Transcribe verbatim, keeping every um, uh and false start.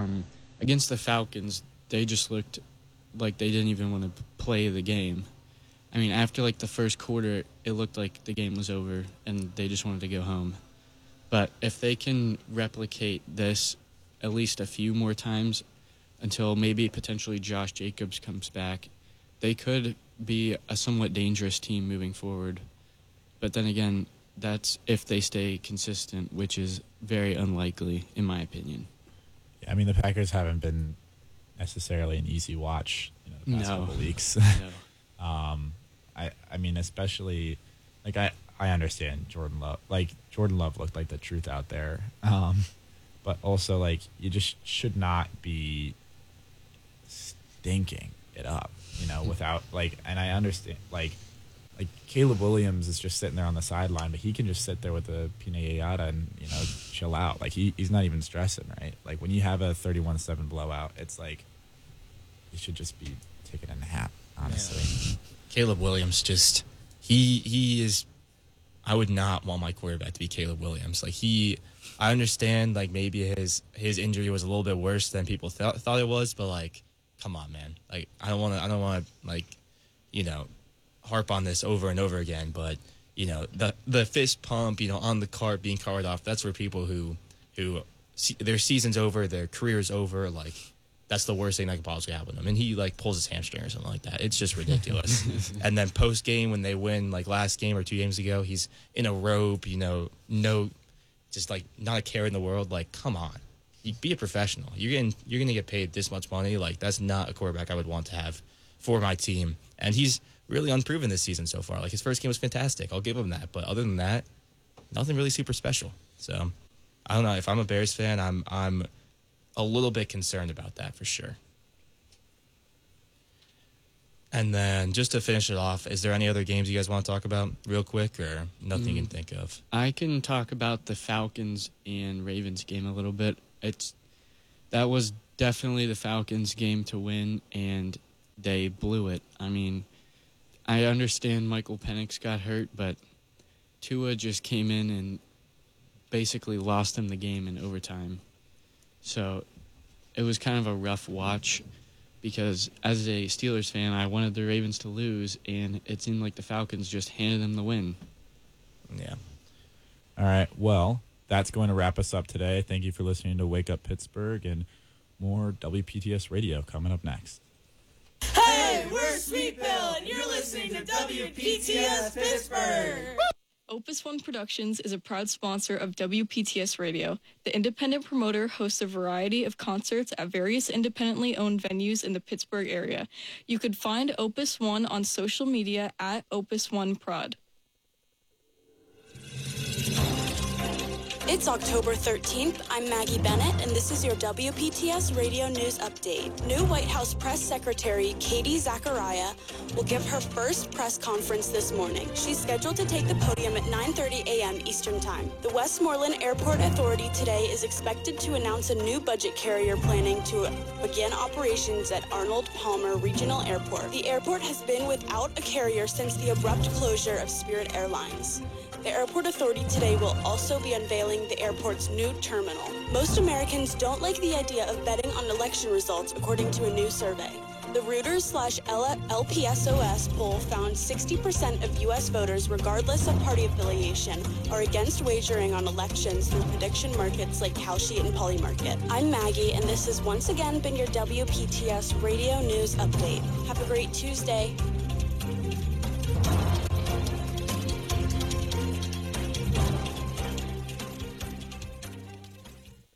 Um, against the Falcons, they just looked like they didn't even want to play the game. I mean, after like the first quarter, it looked like the game was over and they just wanted to go home. But if they can replicate this at least a few more times until maybe potentially Josh Jacobs comes back, they could be a somewhat dangerous team moving forward. But then again, that's if they stay consistent, which is very unlikely, in my opinion. Yeah, I mean, the Packers haven't been necessarily an easy watch, you know, the past No. couple weeks. No. um, I, I mean, especially, like, I, I understand Jordan Love. Like, Jordan Love looked like the truth out there. Um, but also, like, you just should not be stinking it up, you know, without, like, and I understand, like, like Caleb Williams is just sitting there on the sideline, but he can just sit there with a pina colada and, you know, chill out. Like, he, he's not even stressing, right? Like, when you have a thirty-one seven blowout, it's like you should just be taking a nap, honestly. Yeah. Caleb Williams just, he he is, I would not want my quarterback to be Caleb Williams. Like, he, I understand, like, maybe his his injury was a little bit worse than people th- thought it was, but, like, come on, man. Like, I don't want to, I don't want to, like, you know, harp on this over and over again, but, you know, the the fist pump, you know, on the cart being carted off, that's where people who, who see, their season's over, their career's over, like, that's the worst thing that could possibly happen to him. And he, like, pulls his hamstring or something like that. It's just ridiculous. And then post-game, when they win, like, last game or two games ago, he's in a robe, you know, no, just, like, not a care in the world. Like, come on. You be a professional. You're getting, you're going to get paid this much money. Like, that's not a quarterback I would want to have for my team. And he's really unproven this season so far. Like, his first game was fantastic. I'll give him that. But other than that, nothing really super special. So, I don't know. If I'm a Bears fan, I'm I'm a little bit concerned about that for sure. And then just to finish it off, is there any other games you guys want to talk about real quick, or nothing mm. you can think of? I can talk about the Falcons and Ravens game a little bit. It's that was definitely the Falcons' game to win, and they blew it. I mean, I understand Michael Penix got hurt, but Tua just came in and basically lost him the game in overtime. So it was kind of a rough watch because as a Steelers fan, I wanted the Ravens to lose, and it seemed like the Falcons just handed them the win. Yeah. All right. Well, that's going to wrap us up today. Thank you for listening to Wake Up Pittsburgh, and more W P T S Radio coming up next. Hey, we're Sweetville, and you're listening to W P T S Pittsburgh. Opus One Productions is a proud sponsor of W P T S Radio. The independent promoter hosts a variety of concerts at various independently owned venues in the Pittsburgh area. You could find Opus One on social media at Opus One Prod. It's October thirteenth. I'm Maggie Bennett, and this is your W P T S Radio News Update. New White House Press Secretary Katie Zachariah will give her first press conference this morning. She's scheduled to take the podium at nine thirty a.m. Eastern Time. The Westmoreland Airport Authority today is expected to announce a new budget carrier planning to begin operations at Arnold Palmer Regional Airport. The airport has been without a carrier since the abrupt closure of Spirit Airlines. The Airport Authority today will also be unveiling the airport's new terminal. Most Americans don't like the idea of betting on election results, according to a new survey. The Reuters slash L P S O S poll found sixty percent of U S voters, regardless of party affiliation, are against wagering on elections through prediction markets like Kalshi and Polymarket. I'm Maggie, and this has once again been your W P T S Radio News Update. Have a great Tuesday.